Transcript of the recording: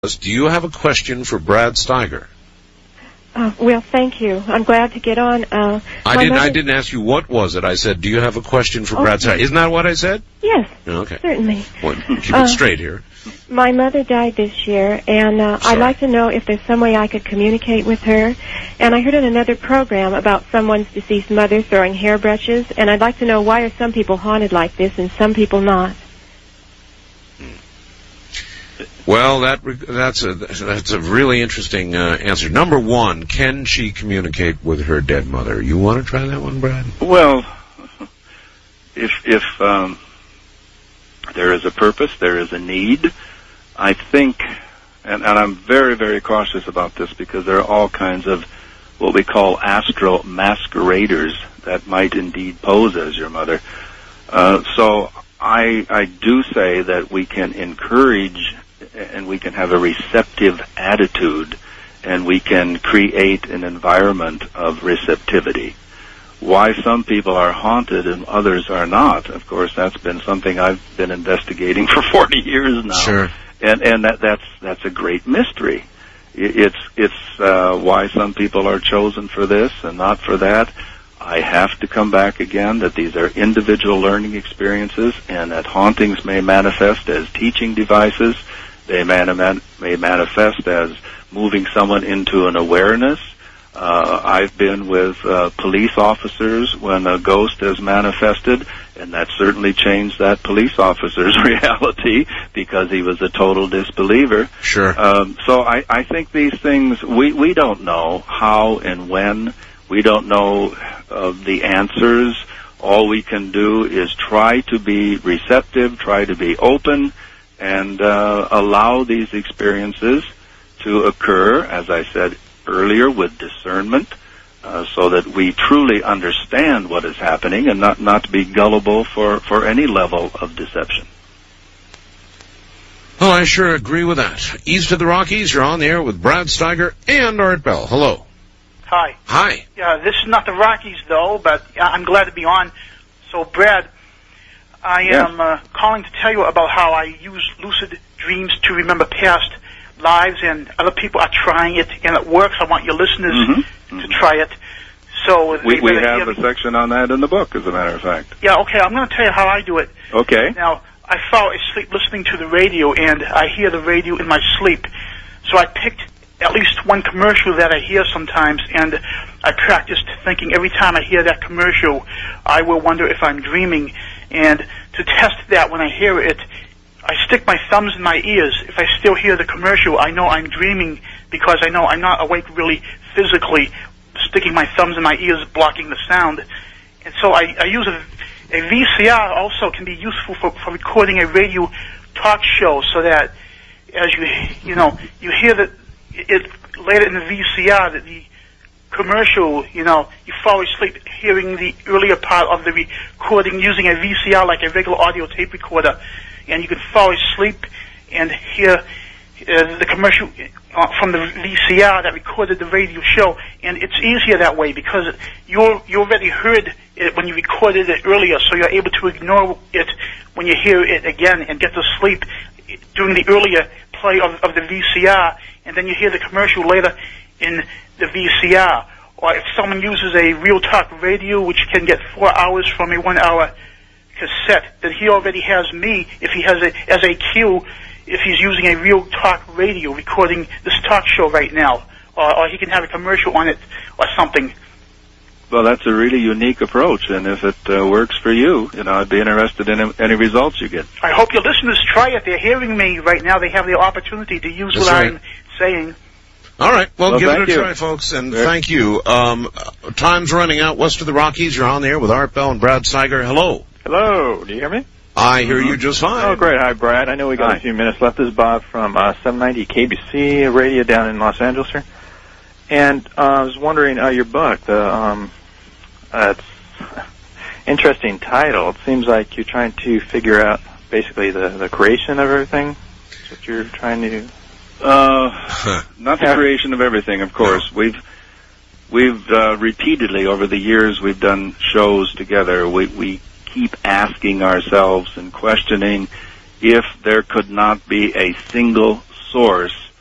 Do you have a question for Brad Steiger? Well, thank you. I'm glad to get on. I didn't ask you what was it. I said, do you have a question for Brad Steiger? Isn't that what I said? Yes. Okay. Certainly. Well, keep it straight here. My mother died this year, and I'd like to know if there's some way I could communicate with her. And I heard in another program about someone's deceased mother throwing hairbrushes, and I'd like to know why are some people haunted like this and some people not. Well, that's a really interesting answer. Number one, can she communicate with her dead mother? You want to try that one, Brad? Well, if there is a purpose, there is a need, I think, and I'm very, very cautious about this because there are all kinds of what we call astral masqueraders that might indeed pose as your mother. So I do say that we can encourage and we can have a receptive attitude, and we can create an environment of receptivity. Why some people are haunted and others are not, of course, that's been something I've been investigating for 40 years now. Sure. And that's a great mystery. It's why some people are chosen for this and not for that. I have to come back again that these are individual learning experiences, and that hauntings may manifest as teaching devices. They may manifest as moving someone into an awareness. I've been with police officers when a ghost has manifested, and that certainly changed that police officer's reality because he was a total disbeliever. Sure. So I think these things, we don't know how and when. We don't know the answers. All we can do is try to be receptive, try to be open, and allow these experiences to occur, as I said earlier, with discernment, so that we truly understand what is happening and not be gullible for any level of deception. Well, I sure agree with that. East of the Rockies, you're on the air with Brad Steiger and Art Bell. Hello. Hi. Hi. Yeah, this is not the Rockies, though, but I'm glad to be on. So, Brad, I am calling to tell you about how I use lucid dreams to remember past lives, and other people are trying it, and it works. I want your listeners to try it. So we have a section on that in the book, as a matter of fact. Yeah, okay, I'm going to tell you how I do it. Okay. Now, I fall asleep listening to the radio, and I hear the radio in my sleep. So I picked at least one commercial that I hear sometimes, and I practiced thinking every time I hear that commercial, I will wonder if I'm dreaming. And to test that when I hear it, I stick my thumbs in my ears. If I still hear the commercial, I know I'm dreaming because I know I'm not awake really physically, sticking my thumbs in my ears, blocking the sound. And so I use a VCR also can be useful for recording a radio talk show, so that as you hear it later in the VCR, that the commercial, you fall asleep hearing the earlier part of the recording using a VCR like a regular audio tape recorder, and you can fall asleep and hear the commercial from the VCR that recorded the radio show, and it's easier that way because you already heard it when you recorded it earlier, so you're able to ignore it when you hear it again and get to sleep during the earlier play of the VCR, and then you hear the commercial later in the VCR. Or if someone uses a real talk radio, which can get 4 hours from a 1 hour cassette, then he already has me if he has as a cue, if he's using a real talk radio recording this talk show right now, or he can have a commercial on it or something. Well, that's a really unique approach, and if it works for you, I'd be interested in any results you get. I hope your listeners try it. They're hearing me right now. They have the opportunity to use what I'm saying. All right. Well, give it a try, folks, and thank you. Time's running out. West of the Rockies, you're on there with Art Bell and Brad Steiger. Hello. Hello. Do you hear me? I hear you just fine. Oh, great. Hi, Brad. I know we got a few minutes left. This is Bob from 790 KBC radio down in Los Angeles here. And I was wondering, your book, it's interesting title. It seems like you're trying to figure out basically the creation of everything. That's what you're trying to do. Not the creation of everything, of course. We've repeatedly over the years we've done shows together. We keep asking ourselves and questioning if there could not be a single source